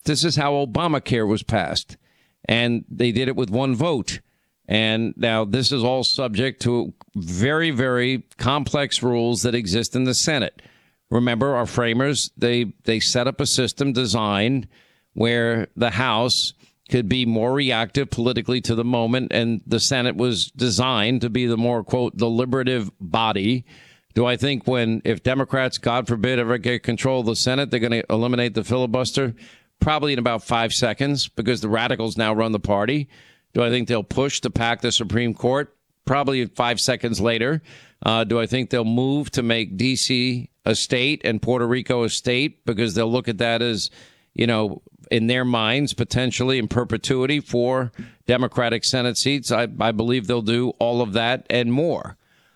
This is how Obamacare was passed. And they did it with one vote. And now this is all subject to very, very complex rules that exist in the Senate. Remember, our framers, they set up a system designed where the House could be more reactive politically to the moment, and the Senate was designed to be the more, quote, deliberative body. Do I think if Democrats, God forbid, ever get control of the Senate, they're going to eliminate the filibuster? Probably in about 5 seconds, because the radicals now run the party. Do I think they'll push to pack the Supreme Court? Probably 5 seconds later. Do I think they'll move to make D.C. a state and Puerto Rico a state, because they'll look at that as, in their minds, potentially in perpetuity for Democratic Senate seats? I believe they'll do all of that and more.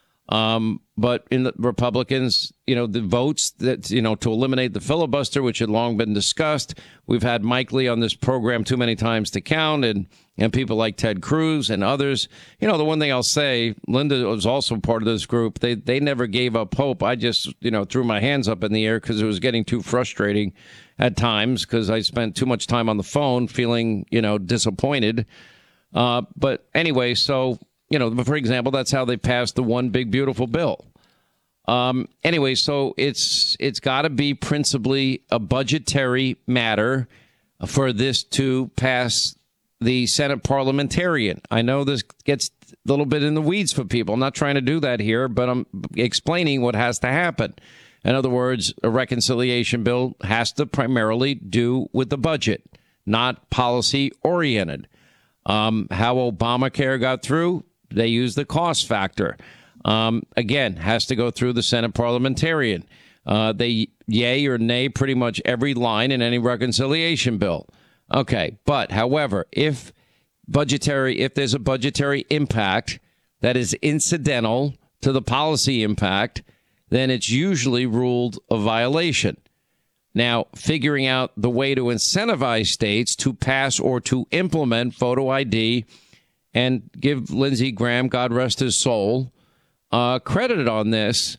But in the Republicans, the votes that, to eliminate the filibuster, which had long been discussed. We've had Mike Lee on this program too many times to count, and people like Ted Cruz and others. The one thing I'll say, Linda was also part of this group. They never gave up hope. I just, threw my hands up in the air because it was getting too frustrating at times, because I spent too much time on the phone feeling, disappointed. But anyway, so, for example, that's how they passed the one big, beautiful bill. Anyway, so it's got to be principally a budgetary matter for this to pass the Senate parliamentarian. I know this gets a little bit in the weeds for people. I'm not trying to do that here, but I'm explaining what has to happen. In other words, a reconciliation bill has to primarily do with the budget, not policy oriented. How Obamacare got through, they used the cost factor. Again, has to go through the Senate parliamentarian. They yay or nay pretty much every line in any reconciliation bill. Okay, but however, if there's a budgetary impact that is incidental to the policy impact, then it's usually ruled a violation. Now, figuring out the way to incentivize states to pass or to implement photo ID, and give Lindsey Graham, God rest his soul, credited on this,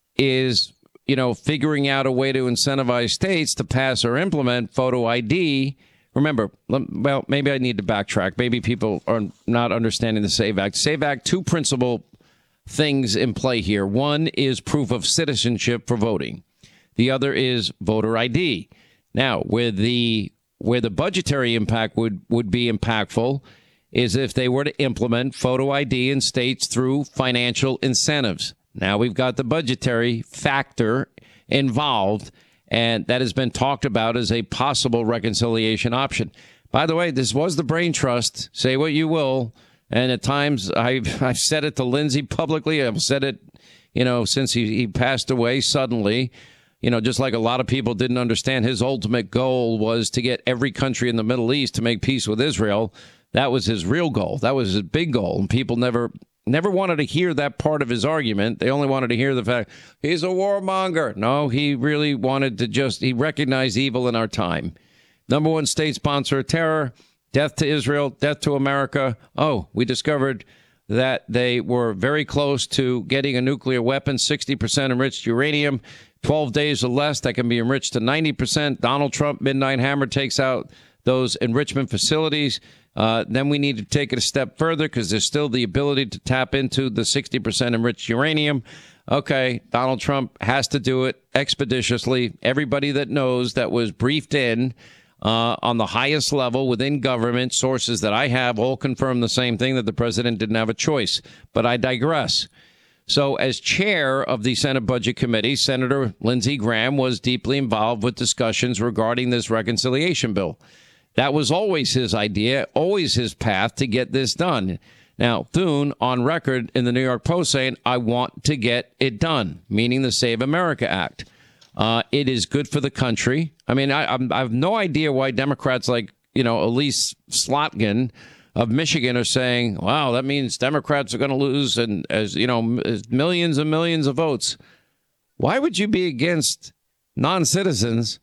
is, figuring out a way to incentivize states to pass or implement photo ID. Remember, well, maybe I need to backtrack. Maybe people are not understanding the SAVE Act. SAVE Act, two principal things in play here. One is proof of citizenship for voting. The other is voter ID. Now, where the budgetary impact would be impactful is if they were to implement photo ID in states through financial incentives. Now we've got the budgetary factor involved, and that has been talked about as a possible reconciliation option. By the way, this was the brain trust. Say what you will. And at times I've said it to Lindsey publicly. I've said it, since he passed away suddenly. Just like a lot of people didn't understand his ultimate goal was to get every country in the Middle East to make peace with Israel. That was his real goal. That was his big goal. And people never wanted to hear that part of his argument. They only wanted to hear the fact he's a warmonger. No, he really wanted to he recognized evil in our time. Number one state sponsor of terror, death to Israel, death to America. Oh, we discovered that they were very close to getting a nuclear weapon, 60% enriched uranium, 12 days or less that can be enriched to 90%. Donald Trump, Midnight Hammer, takes out those enrichment facilities. Then we need to take it a step further because there's still the ability to tap into the 60% enriched uranium. Okay, Donald Trump has to do it expeditiously. Everybody that knows that was briefed in on the highest level within government, sources that I have all confirm the same thing, that the president didn't have a choice. But I digress. So as chair of the Senate Budget Committee, Senator Lindsey Graham was deeply involved with discussions regarding this reconciliation bill. That was always his idea, always his path to get this done. Now, Thune on record in the New York Post saying, I want to get it done, meaning the Save America Act. It is good for the country. I mean, I have no idea why Democrats like, Elise Slotkin of Michigan are saying, wow, that means Democrats are going to lose and millions and millions of votes. Why would you be against non-citizens,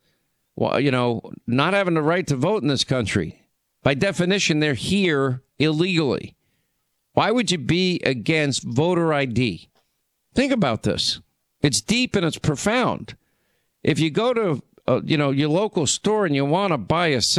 not having the right to vote in this country? By definition, they're here illegally. Why would you be against voter ID? Think about this. It's deep and it's profound. If you go to, your local store and you want to buy a